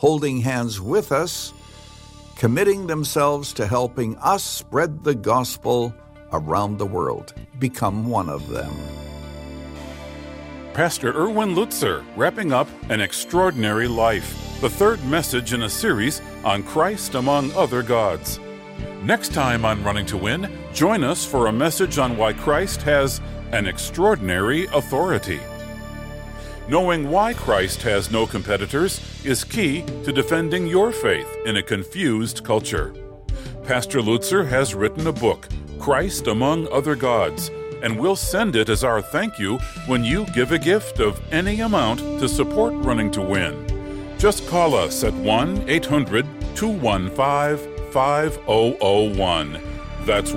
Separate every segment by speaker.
Speaker 1: holding hands with us, committing themselves to helping us spread the gospel around the world. Become one of them.
Speaker 2: Pastor Erwin Lutzer, wrapping up An Extraordinary Life, the third message in a series on Christ among other gods. Next time on Running to Win, join us for a message on why Christ has an extraordinary authority. Knowing why Christ has no competitors is key to defending your faith in a confused culture. Pastor Lutzer has written a book, Christ Among Other Gods, and we'll send it as our thank you when you give a gift of any amount to support Running to Win. Just call us at 1-800-215-5001. That's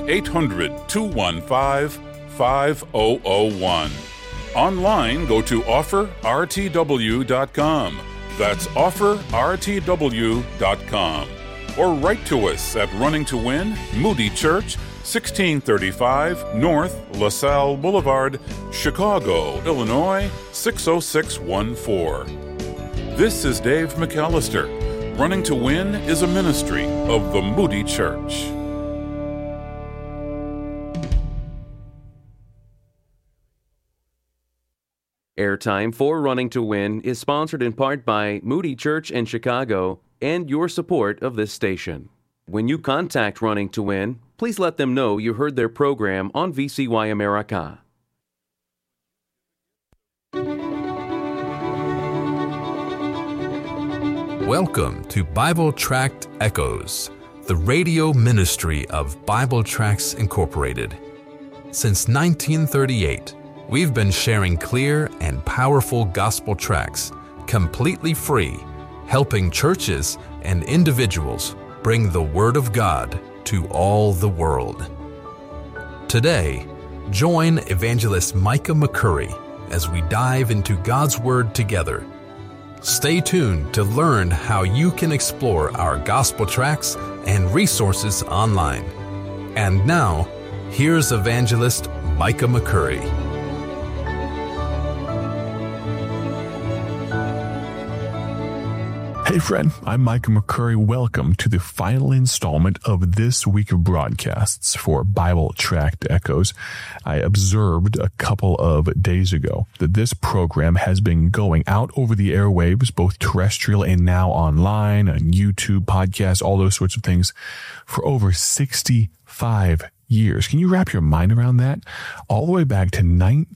Speaker 2: 1-800-215-5001. Online, go to offerrtw.com. That's offerrtw.com. Or write to us at Running to Win, Moody Church, 1635 North LaSalle Boulevard, Chicago, Illinois, 60614. This is Dave McAllister. Running to Win is a ministry of the Moody Church.
Speaker 3: Airtime for Running to Win is sponsored in part by Moody Church in Chicago and your support of this station. When you contact Running to Win, please let them know you heard their program on VCY America.
Speaker 4: Welcome to Bible Tract Echoes, the radio ministry of Bible Tracts Incorporated. Since 1938, we've been sharing clear and powerful gospel tracts, completely free, helping churches and individuals bring the Word of God to all the world. Today, join Evangelist Micah McCurry as we dive into God's Word together. Stay tuned to learn how you can explore our gospel tracts and resources online. And now, here's Evangelist Micah McCurry.
Speaker 5: Hey friend, I'm Micah McCurry. Welcome to the final installment of this week of broadcasts for Bible Tract Echoes. I observed a couple of days ago that this program has been going out over the airwaves, both terrestrial and now online, on YouTube, podcasts, all those sorts of things, for over 65 years. Can you wrap your mind around that? All the way back to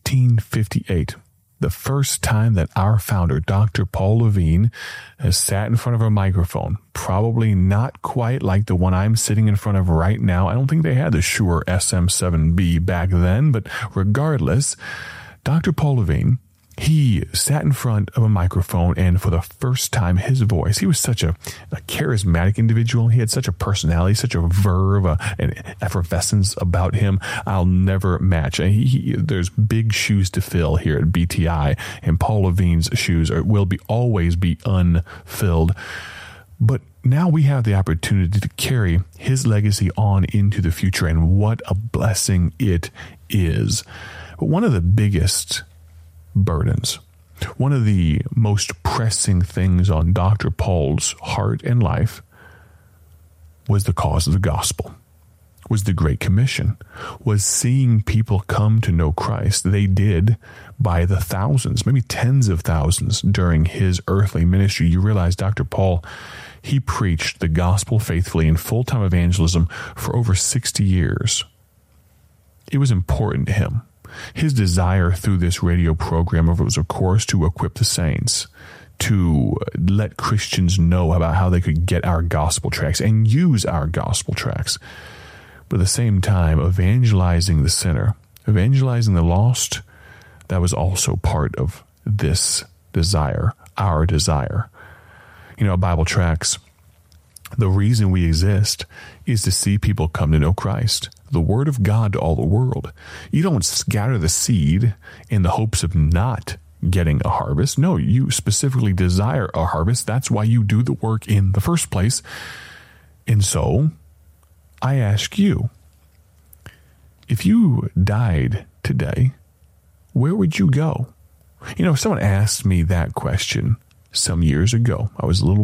Speaker 5: 1958. The first time that our founder, Dr. Paul Levine, has sat in front of a microphone, probably not quite like the one I'm sitting in front of right now. I don't think they had the Shure SM7B back then, but regardless, Dr. Paul Levine, he sat in front of a microphone, and for the first time, his voice, he was such a charismatic individual. He had such a personality, such a verve, an effervescence about him I'll never match. There's big shoes to fill here at BTI, and Paul Levine's shoes will always be unfilled. But now we have the opportunity to carry his legacy on into the future, and what a blessing it is. But one of the biggest burdens, one of the most pressing things on Dr. Paul's heart and life was the cause of the gospel, was the Great Commission, was seeing people come to know Christ. They did by the thousands, maybe tens of thousands during his earthly ministry. You realize Dr. Paul, he preached the gospel faithfully in full-time evangelism for over 60 years. It was important to him. His desire through this radio program was, of course, to equip the saints, to let Christians know about how they could get our gospel tracts and use our gospel tracts. But at the same time, evangelizing the sinner, evangelizing the lost, that was also part of this desire, our desire. You know, Bible tracts, the reason we exist is to see people come to know Christ, the Word of God to all the world. You don't scatter the seed in the hopes of not getting a harvest. No, you specifically desire a harvest. That's why you do the work in the first place. And so, I ask you, if you died today, where would you go? You know, someone asked me that question some years ago. I was a little